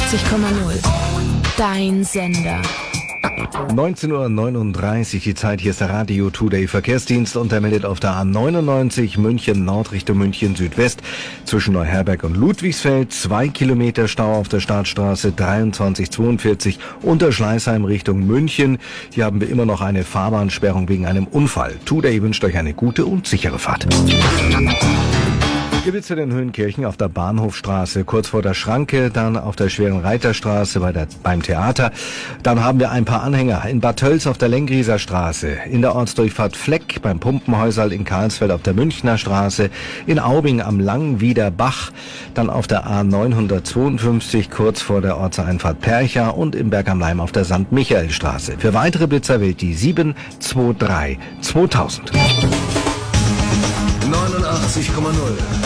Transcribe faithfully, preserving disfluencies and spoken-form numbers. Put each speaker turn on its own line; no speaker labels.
neunundachtzig Komma null. Dein Sender.
neunzehn Uhr neununddreißig, die Zeit, hier ist der Radio Today Verkehrsdienst und der meldet auf der A neunundneunzig München Nord Richtung München Südwest zwischen Neuherberg und Ludwigsfeld zwei Kilometer Stau auf der Startstraße dreiundzwanzig zweiundvierzig unter Schleißheim Richtung München. Hier haben wir immer noch eine Fahrbahnsperrung wegen einem Unfall. Today wünscht euch eine gute und sichere Fahrt. Hier wird's zu den Höhenkirchen auf der Bahnhofstraße, kurz vor der Schranke, dann auf der Schweren Reiterstraße bei der, beim Theater. Dann haben wir ein paar Anhänger in Bad Tölz auf der Lengrieser Straße, in der Ortsdurchfahrt Fleck beim Pumpenhäuserl in Karlsfeld auf der Münchner Straße, in Aubing am Langwieder Bach, dann auf der A neunhundertzweiundfünfzig kurz vor der Ortseinfahrt Percha und im Berg am Leim auf der Sankt Michael Straße. Für weitere Blitzer wählt die sieben zwei drei zweitausend.
neunundachtzig Komma null